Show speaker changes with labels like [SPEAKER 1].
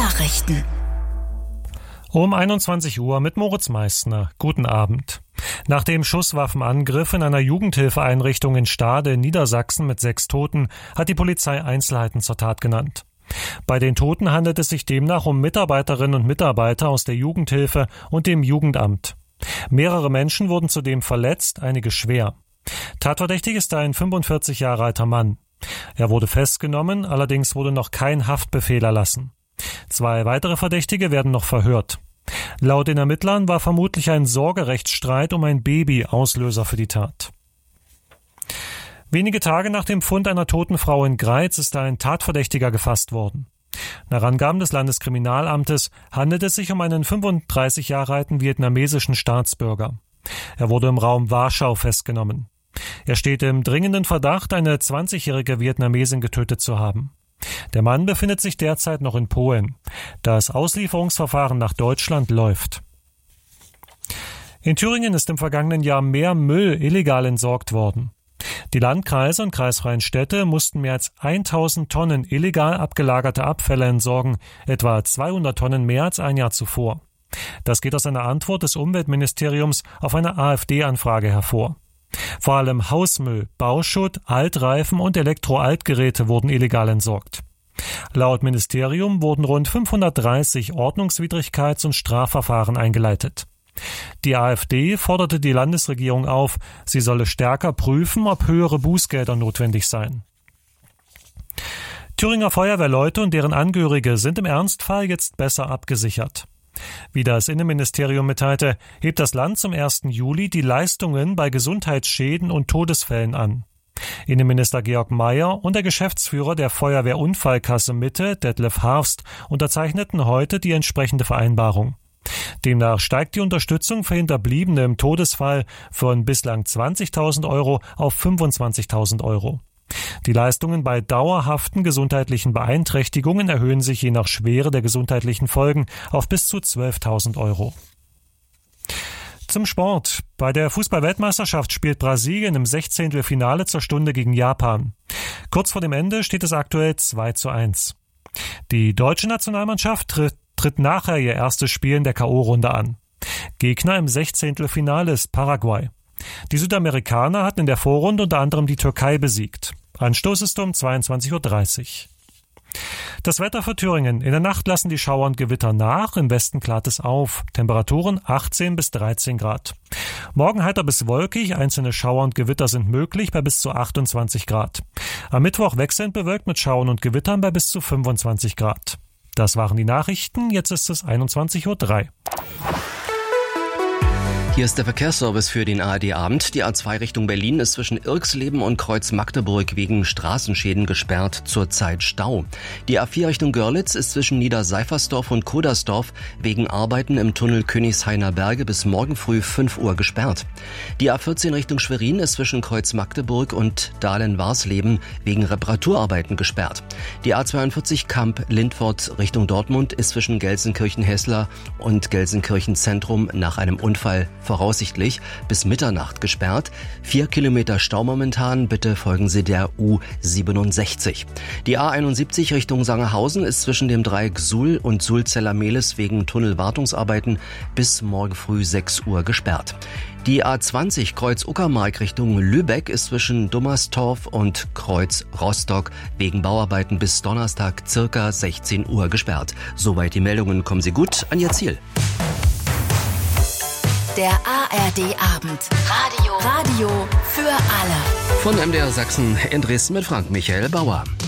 [SPEAKER 1] Nachrichten.
[SPEAKER 2] Um 21 Uhr mit Moritz Meissner. Guten Abend. Nach dem Schusswaffenangriff in einer Jugendhilfeeinrichtung in Stade in Niedersachsen mit 6 Toten hat die Polizei Einzelheiten zur Tat genannt. Bei den Toten handelt es sich demnach um Mitarbeiterinnen und Mitarbeiter aus der Jugendhilfe und dem Jugendamt. Mehrere Menschen wurden zudem verletzt, einige schwer. Tatverdächtig ist ein 45 Jahre alter Mann. Er wurde festgenommen, allerdings wurde noch kein Haftbefehl erlassen. 2 weitere Verdächtige werden noch verhört. Laut den Ermittlern war vermutlich ein Sorgerechtsstreit um ein Baby Auslöser für die Tat. Wenige Tage nach dem Fund einer toten Frau in Greiz ist ein Tatverdächtiger gefasst worden. Nach Angaben des Landeskriminalamtes handelt es sich um einen 35 Jahre alten vietnamesischen Staatsbürger. Er wurde im Raum Warschau festgenommen. Er steht im dringenden Verdacht, eine 20-jährige Vietnamesin getötet zu haben. Der Mann befindet sich derzeit noch in Polen. Das Auslieferungsverfahren nach Deutschland läuft. In Thüringen ist im vergangenen Jahr mehr Müll illegal entsorgt worden. Die Landkreise und kreisfreien Städte mussten mehr als 1000 Tonnen illegal abgelagerte Abfälle entsorgen, etwa 200 Tonnen mehr als ein Jahr zuvor. Das geht aus einer Antwort des Umweltministeriums auf eine AfD-Anfrage hervor. Vor allem Hausmüll, Bauschutt, Altreifen und Elektroaltgeräte wurden illegal entsorgt. Laut Ministerium wurden rund 530 Ordnungswidrigkeits- und Strafverfahren eingeleitet. Die AfD forderte die Landesregierung auf, sie solle stärker prüfen, ob höhere Bußgelder notwendig seien. Thüringer Feuerwehrleute und deren Angehörige sind im Ernstfall jetzt besser abgesichert. Wie das Innenministerium mitteilte, hebt das Land zum 1. Juli die Leistungen bei Gesundheitsschäden und Todesfällen an. Innenminister Georg Mayer und der Geschäftsführer der Feuerwehrunfallkasse Mitte, Detlef Harfst, unterzeichneten heute die entsprechende Vereinbarung. Demnach steigt die Unterstützung für Hinterbliebene im Todesfall von bislang 20.000 Euro auf 25.000 Euro. Die Leistungen bei dauerhaften gesundheitlichen Beeinträchtigungen erhöhen sich je nach Schwere der gesundheitlichen Folgen auf bis zu 12.000 Euro. Zum Sport. Bei der Fußball-Weltmeisterschaft spielt Brasilien im 16. Finale zur Stunde gegen Japan. Kurz vor dem Ende steht es aktuell 2:1. Die deutsche Nationalmannschaft tritt nachher ihr erstes Spiel in der K.O.-Runde an. Gegner im 16. Finale ist Paraguay. Die Südamerikaner hatten in der Vorrunde unter anderem die Türkei besiegt. Anstoß ist um 22:30 Uhr. Das Wetter für Thüringen. In der Nacht lassen die Schauer und Gewitter nach, im Westen klart es auf. Temperaturen 18 bis 13 Grad. Morgen heiter bis wolkig, einzelne Schauer und Gewitter sind möglich bei bis zu 28 Grad. Am Mittwoch wechselnd bewölkt mit Schauern und Gewittern bei bis zu 25 Grad. Das waren die Nachrichten, jetzt ist es 21:03 Uhr.
[SPEAKER 3] Hier ist der Verkehrsservice für den ARD-Abend. Die A2 Richtung Berlin ist zwischen Irxleben und Kreuz Magdeburg wegen Straßenschäden gesperrt, zurzeit Stau. Die A4 Richtung Görlitz ist zwischen Niederseifersdorf und Kodersdorf wegen Arbeiten im Tunnel Königshainer Berge bis morgen früh 5 Uhr gesperrt. Die A14 Richtung Schwerin ist zwischen Kreuz Magdeburg und Dahlen-Warsleben wegen Reparaturarbeiten gesperrt. Die A42 Kamp-Lindfort Richtung Dortmund ist zwischen Gelsenkirchen-Hessler und Gelsenkirchen-Zentrum nach einem Unfall voraussichtlich bis Mitternacht gesperrt. 4 Kilometer Stau momentan, bitte folgen Sie der U67. Die A71 Richtung Sangerhausen ist zwischen dem Dreieck Suhl und Sulzeller-Mehlis wegen Tunnelwartungsarbeiten bis morgen früh 6 Uhr gesperrt. Die A20 Kreuz Uckermark Richtung Lübeck ist zwischen Dummerstorf und Kreuz Rostock wegen Bauarbeiten bis Donnerstag circa 16 Uhr gesperrt. Soweit die Meldungen, kommen Sie gut an Ihr Ziel.
[SPEAKER 1] Der ARD-Abend. Radio für alle.
[SPEAKER 3] Von MDR Sachsen in Dresden mit Frank Michael Bauer.